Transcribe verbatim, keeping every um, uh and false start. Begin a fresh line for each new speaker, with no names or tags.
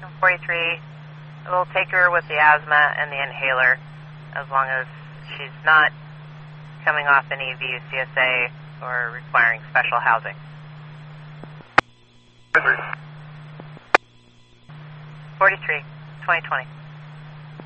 from forty-three. We'll take her with the asthma and the inhaler as long as she's not coming off any V U C S A or requiring special housing. forty-three, twenty twenty.